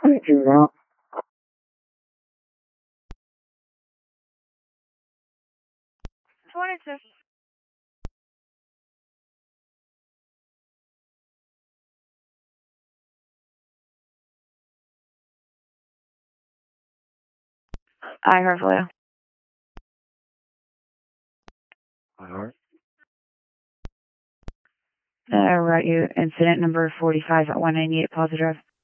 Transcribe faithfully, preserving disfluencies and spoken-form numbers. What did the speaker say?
I do that. twenty-six. I heard for you. I heard. I wrote you incident number forty-five at one ninety-eight Plaza Drive.